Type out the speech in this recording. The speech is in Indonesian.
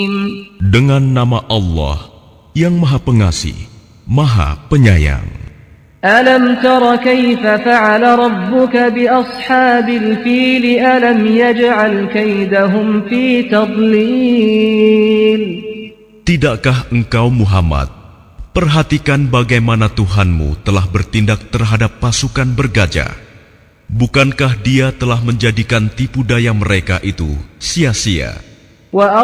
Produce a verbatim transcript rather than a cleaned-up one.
Dengan nama Allah yang Maha Pengasih, Maha Penyayang. Alam tara kaifa fa'ala rabbuka bi ashabil fil alam yaj'al kaidahum fi tadlil. Tidakkah engkau Muhammad perhatikan bagaimana Tuhanmu telah bertindak terhadap pasukan bergajah? Bukankah Dia telah menjadikan tipu daya mereka itu sia-sia?